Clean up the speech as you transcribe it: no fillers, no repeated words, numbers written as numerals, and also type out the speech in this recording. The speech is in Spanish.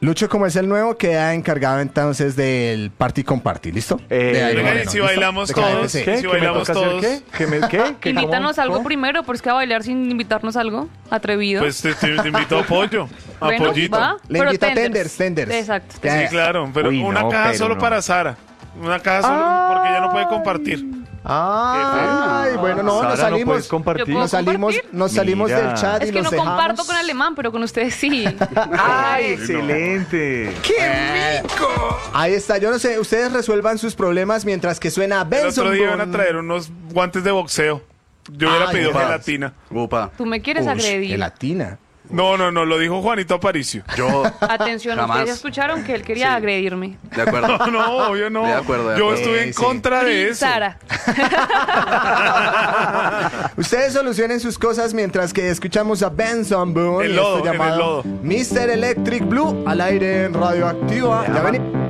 Lucho, como es el nuevo, queda encargado entonces del Party con Party, ¿listo? Venga, y si bailamos todos, KFC. si bailamos todos, ¿Qué? Invítanos algo primero, porque es que a bailar sin invitarnos algo, atrevido. pues te invito a pollo, a Bueno, pollito. va, Le pero invito a tenders. Exacto. Sí, claro, pero Uy, una no, caja pero solo no. para Sara. Una caja solo porque ella no puede compartir. Ay, bueno, no, Sara, nos no salimos. puedes compartir. Yo puedo compartir. Nos salimos Mira. del chat y Es que los no comparto dejamos. con alemán, pero con ustedes sí. ¡Ay, excelente! ¡Qué rico! Ahí está, yo no sé, ustedes resuelvan sus problemas mientras que suena El Benson otro día iban Boone. a traer unos guantes de boxeo. Yo hubiera pedido Dios. gelatina. Upa. Tú me quieres Ush, agredir. gelatina. No, lo dijo Juanito Aparicio. Yo. Atención, Jamás. ustedes escucharon que él quería Sí. agredirme. De acuerdo. No, obvio no. De acuerdo, de Yo acuerdo. estuve en Sí. contra de eso. Sara. Ustedes solucionen sus cosas mientras que escuchamos a Benson Boone. El y lodo, esto en el llamado lodo. Mr. Electric Blue al aire en Radioactiva. Ya venimos.